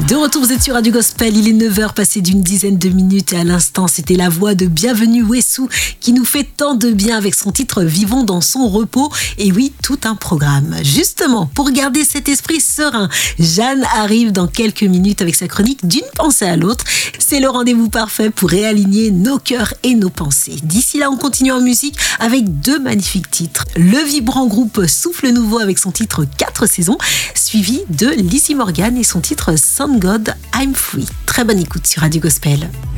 De retour, vous êtes sur Radio Gospel, il est 9h passé d'une dizaine de minutes et à l'instant, c'était la voix de Bienvenue Wessou qui nous fait tant de bien avec son titre Vivons dans son repos. Et oui, tout un programme. Justement, pour garder cet esprit serein, Jeanne arrive dans quelques minutes avec sa chronique D'une pensée à l'autre. C'est le rendez-vous parfait pour réaligner nos cœurs et nos pensées. D'ici là, on continue en musique avec deux magnifiques titres. Le vibrant groupe Souffle Nouveau avec son titre 4 saisons, suivi de Lizzie Morgan et son titre Sound God, I'm Free. Très bonne écoute sur Radio Gospel.